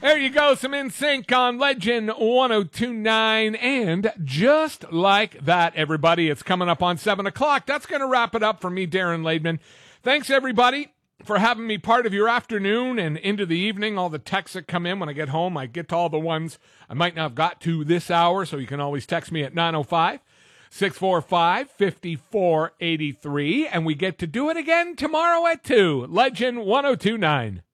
There you go, some In Sync on Legend 1029. And just like that, everybody, it's coming up on 7 o'clock. That's going to wrap it up for me, Darren Laidman. Thanks, everybody, for having me part of your afternoon and into the evening. All the texts that come in when I get home, I get to all the ones I might not have got to this hour, so you can always text me at 905-645-5483, and we get to do it again tomorrow at 2. Legend 1029.